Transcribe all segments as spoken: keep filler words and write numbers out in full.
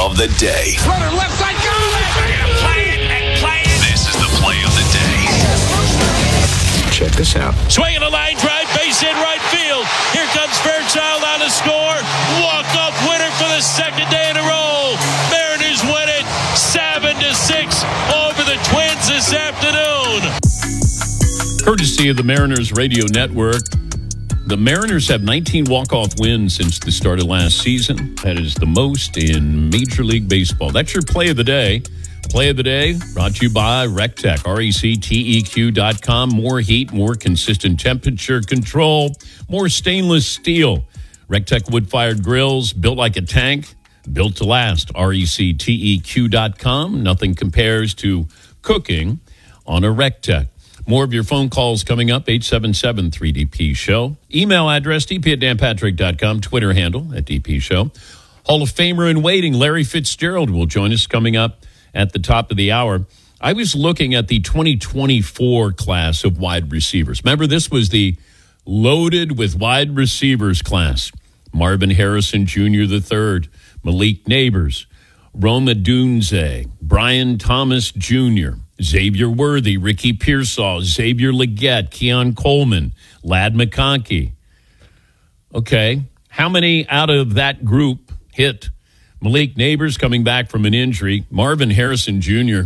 of the day. Runner left side, go! Play it and play it. This is the play of the day. Check this out. Swinging a line drive, base hit right field. Here comes Fairchild on the score. Walk-off winner for the second day in a row. Mariners win it seven to six over the Twins this afternoon. Courtesy of the Mariners Radio Network, the Mariners have nineteen walk-off wins since the start of last season. That is the most in Major League Baseball. That's your play of the day. Play of the day brought to you by RecTeq, R E C T E Q dot com. More heat, more consistent temperature control, more stainless steel. RecTeq wood-fired grills, built like a tank, built to last. R E C T E Q dot com. Nothing compares to cooking on a RecTeq. More of your phone calls coming up, eight seven seven three D P show. Email address, d p at dan patrick dot com. Twitter handle, at D P show. Hall of Famer in waiting, Larry Fitzgerald, will join us coming up at the top of the hour. I was looking at the twenty twenty-four class of wide receivers. Remember, this was the loaded with wide receivers class. Marvin Harrison Junior the third, Malik Neighbors, Rome Odunze, Brian Thomas Junior, Xavier Worthy, Ricky Pearsall, Xavier Legette, Keon Coleman, Ladd McConkey. Okay, how many out of that group hit? Malik Neighbors coming back from an injury. Marvin Harrison Junior,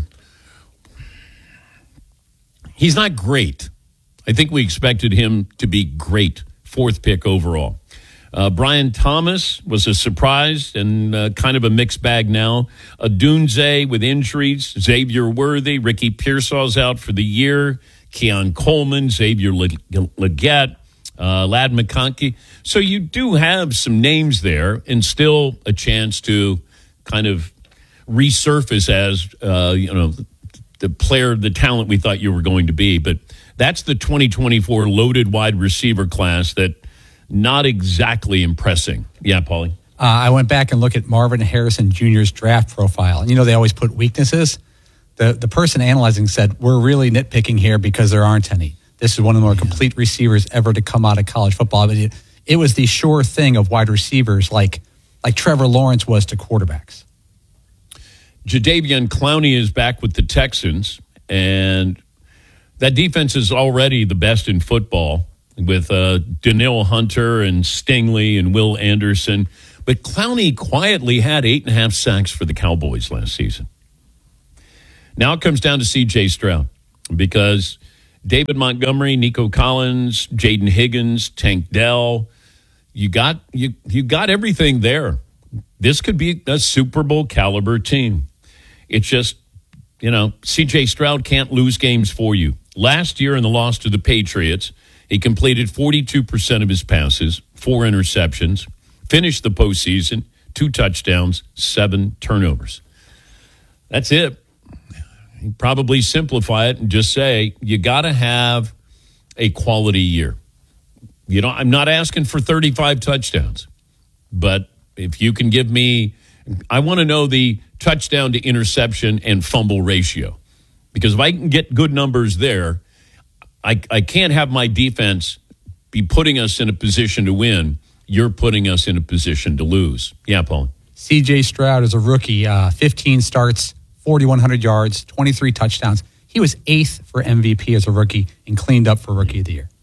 he's not great. I think we expected him to be great. Fourth pick overall. Uh, Brian Thomas was a surprise and uh, kind of a mixed bag now. Odunze with injuries. Xavier Worthy. Ricky Pearsall's out for the year. Keon Coleman. Xavier Legette. Uh, Ladd McConkey. So you do have some names there and still a chance to kind of resurface as, uh, you know, the player, the talent we thought you were going to be. But that's the twenty twenty-four loaded wide receiver class that not exactly impressing. Yeah, Paulie? Uh, I went back and looked at Marvin Harrison Junior's draft profile. And, you know, they always put weaknesses. The, the person analyzing said, we're really nitpicking here because there aren't any. This is one of the more complete receivers ever to come out of college football. But it, it was the sure thing of wide receivers like like Trevor Lawrence was to quarterbacks. Jadeveon Clowney is back with the Texans, and that defense is already the best in football with uh, Danielle Hunter and Stingley and Will Anderson. But Clowney quietly had eight and a half sacks for the Cowboys last season. Now it comes down to C J Stroud because David Montgomery, Nico Collins, Jaden Higgins, Tank Dell, you got you you got everything there. This could be a Super Bowl caliber team. It's just, you know, C J Stroud can't lose games for you. Last year in the loss to the Patriots, he completed forty-two percent of his passes, four interceptions, finished the postseason, two touchdowns, seven turnovers. That's it. Probably simplify it and just say you got to have a quality year. You know, I'm not asking for thirty-five touchdowns, but if you can give me, I want to know the touchdown to interception and fumble ratio, because if I can get good numbers there, I, I can't have my defense be putting us in a position to win. You're putting us in a position to lose. Yeah, Paul. C J Stroud is a rookie, uh, fifteen starts, forty-one hundred yards, twenty-three touchdowns. He was eighth for M V P as a rookie and cleaned up for Rookie of the Year.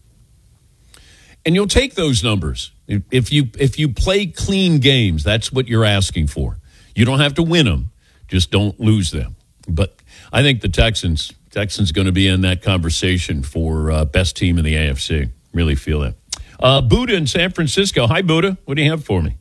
And you'll take those numbers. If you if you play clean games, that's what you're asking for. You don't have to win them. Just don't lose them. But I think the Texans, Texans going to be in that conversation for uh, best team in the A F C. Really feel that. Uh, Buddha in San Francisco. Hi, Buddha. What do you have for me?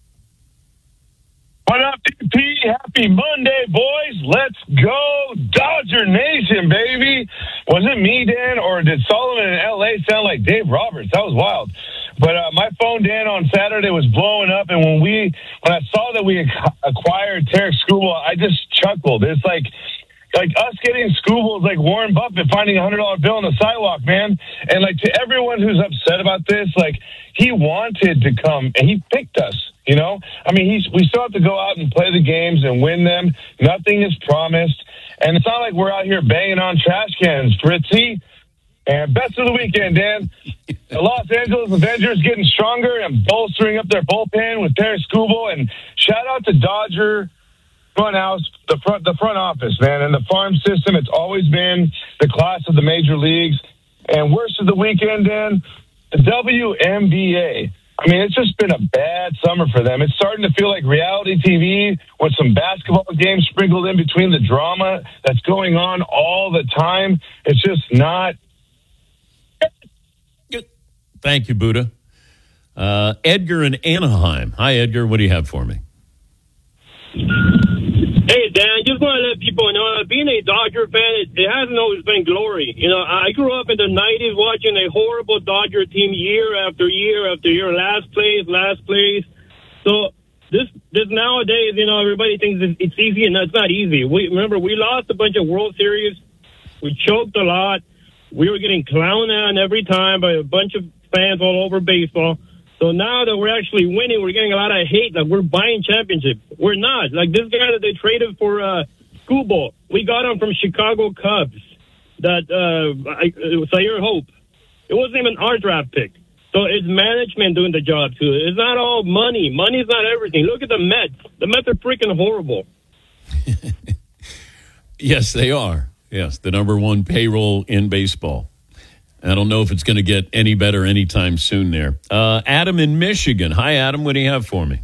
What up, D P? Happy Monday, boys. Let's go Dodger Nation, baby. Was it me, Dan, or did Solomon in L A sound like Dave Roberts? That was wild. But uh, my phone, Dan, on Saturday was blowing up, and when we when I saw that we acquired Tarek Skubal, I just chuckled. It's like like us getting Skubal is like Warren Buffett finding a hundred dollar bill on the sidewalk, man. And like to everyone who's upset about this, like he wanted to come and he picked us. You know, I mean, he's we still have to go out and play the games and win them. Nothing is promised, and it's not like we're out here banging on trash cans, Fritzy. And best of the weekend, Dan. The Los Angeles Avengers getting stronger and bolstering up their bullpen with Tarek Skubal. And shout out to Dodger front house, the front, the front office, man, and the farm system. It's always been the class of the major leagues. And worst of the weekend, Dan, the W N B A. I mean, it's just been a bad summer for them. It's starting to feel like reality T V with some basketball games sprinkled in between the drama that's going on all the time. It's just not. Thank you, Buddha. Uh, Edgar in Anaheim. Hi, Edgar. What do you have for me? Hey, Dan, just want to let people know, uh, being a Dodger fan, it, it hasn't always been glory. You know, I grew up in the nineties watching a horrible Dodger team year after year after year, last place, last place. So this this nowadays, you know, everybody thinks it's, it's easy, and that's not easy. We remember, we lost a bunch of World Series. We choked a lot. We were getting clowned on every time by a bunch of fans all over baseball. So now that we're actually winning, we're getting a lot of hate. Like, we're buying championships. We're not. Like, this guy that they traded for uh, Skubal, we got him from Chicago Cubs. That uh, I, uh, Zaire Hope. It wasn't even our draft pick. So it's management doing the job, too. It's not all money. Money's not everything. Look at the Mets. The Mets are freaking horrible. Yes, they are. Yes, the number one payroll in baseball. I don't know if it's going to get any better anytime soon there. Uh, Adam in Michigan. Hi, Adam. What do you have for me?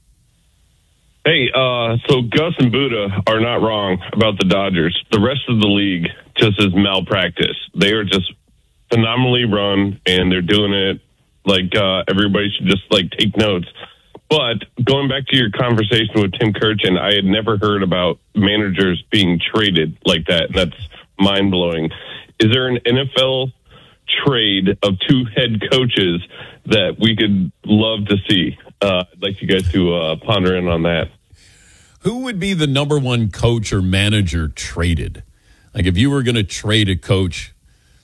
Hey, uh, so Gus and Buddha are not wrong about the Dodgers. The rest of the league just is malpractice. They are just phenomenally run, and they're doing it like uh, everybody should just like take notes. But going back to your conversation with Tim Kurchin, I had never heard about managers being traded like that, and that's mind-blowing. Is there an N F L trade of two head coaches that we could love to see? Uh, I'd like you guys to uh, ponder in on that. Who would be the number one coach or manager traded? Like, if you were going to trade a coach,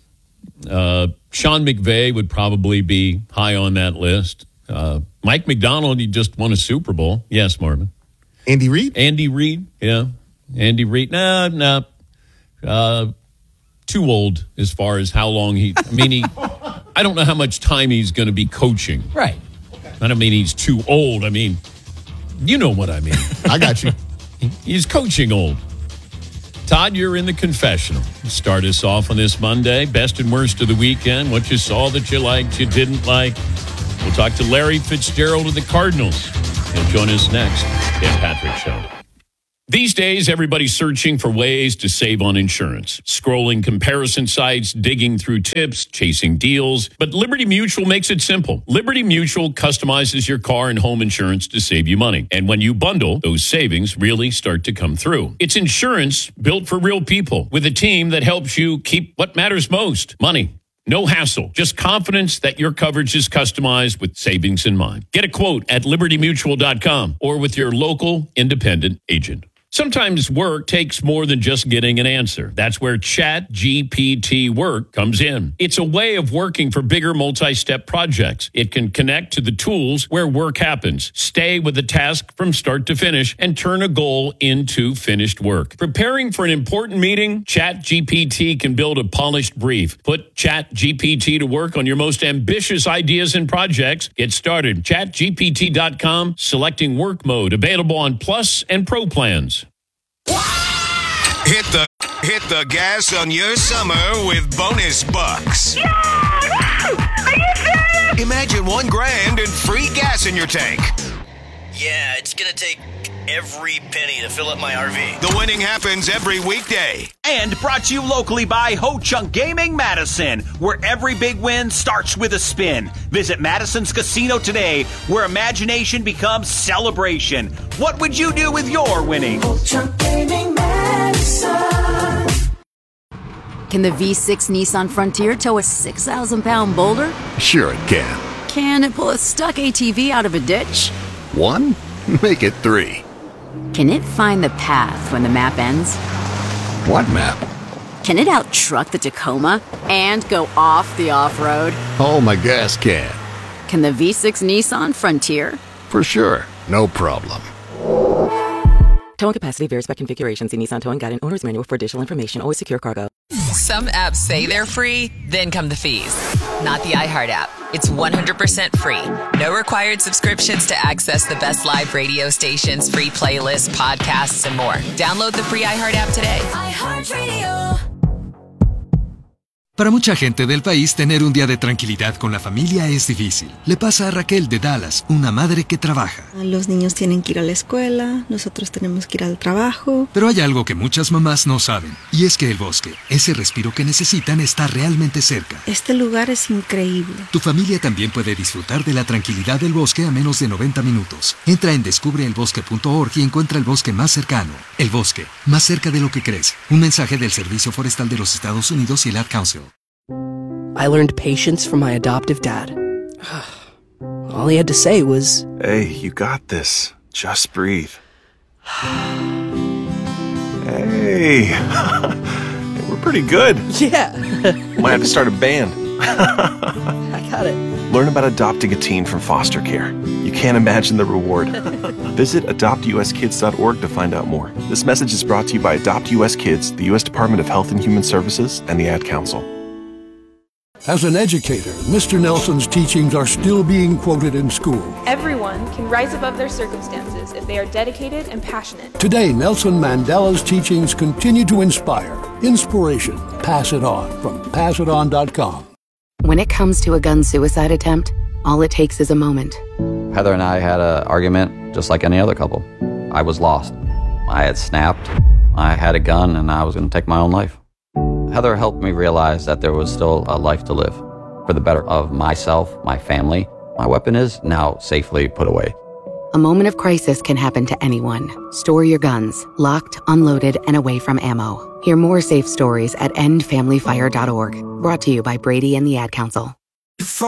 uh, Sean McVay would probably be high on that list. Uh, Mike McDonald, he just won a Super Bowl. Yes, Marvin. Andy Reid? Andy Reid, yeah. Andy Reid. Nah, nah. Uh, too old as far as how long he, I mean, he, I don't know how much time he's going to be coaching. Right. I don't mean he's too old. I mean, you know what I mean. I got you. He's coaching old. Todd, you're in the confessional. Start us off on this Monday. Best and worst of the weekend. What you saw that you liked, you didn't like. We'll talk to Larry Fitzgerald of the Cardinals. He'll join us next. Dan Patrick Show. These days, everybody's searching for ways to save on insurance. Scrolling comparison sites, digging through tips, chasing deals. But Liberty Mutual makes it simple. Liberty Mutual customizes your car and home insurance to save you money. And when you bundle, those savings really start to come through. It's insurance built for real people with a team that helps you keep what matters most, money. No hassle, just confidence that your coverage is customized with savings in mind. Get a quote at liberty mutual dot com or with your local independent agent. Sometimes work takes more than just getting an answer. That's where Chat G P T Work comes in. It's a way of working for bigger multi-step projects. It can connect to the tools where work happens, stay with the task from start to finish, and turn a goal into finished work. Preparing for an important meeting, Chat G P T can build a polished brief. Put Chat G P T to work on your most ambitious ideas and projects. Get started. chat G P T dot com, selecting work mode, available on Plus and Pro plans. Hit the hit the gas on your summer with bonus bucks. Yeah! Are you serious? Imagine one grand and free gas in your tank. Yeah, it's gonna take every penny to fill up my R V. The winning happens every weekday. And brought to you locally by Ho Chunk Gaming Madison, where every big win starts with a spin. Visit Madison's Casino today, where imagination becomes celebration. What would you do with your winnings? Ho Chunk Gaming Madison. Can the V six Nissan Frontier tow a six thousand pound boulder? Sure it can. Can it pull a stuck A T V out of a ditch? One? Make it three. Can it find the path when the map ends? What map? Can it out-truck the Tacoma and go off the off-road? Oh, my gas can. Can the V six Nissan Frontier? For sure. No problem. Towing capacity varies by configuration. See Nissan Towing Guide and Owner's Manual for additional information. Always secure cargo. Some apps say they're free, then come the fees. Not the iHeart app. It's one hundred percent free. No required subscriptions to access the best live radio stations, free playlists, podcasts, and more. Download the free iHeart app today. iHeartRadio. Para mucha gente del país, tener un día de tranquilidad con la familia es difícil. Le pasa a Raquel de Dallas, una madre que trabaja. Los niños tienen que ir a la escuela, nosotros tenemos que ir al trabajo. Pero hay algo que muchas mamás no saben, y es que el bosque, ese respiro que necesitan, está realmente cerca. Este lugar es increíble. Tu familia también puede disfrutar de la tranquilidad del bosque a menos de noventa minutos. Entra en descubre el bosque punto org y encuentra el bosque más cercano. El bosque, más cerca de lo que crees. Un mensaje del Servicio Forestal de los Estados Unidos y el Ad Council. I learned patience from my adoptive dad. All he had to say was, "Hey, you got this. Just breathe." Hey, we're pretty good. Yeah. Might have to start a band. I got it. Learn about adopting a teen from foster care. You can't imagine the reward. Visit adopt u s kids dot org to find out more. This message is brought to you by Adopt U S Kids, the U S Department of Health and Human Services, and the Ad Council. As an educator, Mister Nelson's teachings are still being quoted in school. Everyone can rise above their circumstances if they are dedicated and passionate. Today, Nelson Mandela's teachings continue to inspire. Inspiration. Pass it on from pass it on dot com. When it comes to a gun suicide attempt, all it takes is a moment. Heather and I had an argument just like any other couple. I was lost. I had snapped. I had a gun and I was going to take my own life. Heather helped me realize that there was still a life to live for the better of myself, my family. My weapon is now safely put away. A moment of crisis can happen to anyone. Store your guns, locked, unloaded, and away from ammo. Hear more safe stories at end family fire dot org. Brought to you by Brady and the Ad Council.